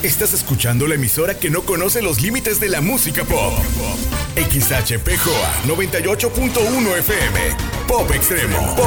Estás escuchando la emisora que no conoce los límites de la música pop. XHPJOA 98.1 FM. Pop Extremo.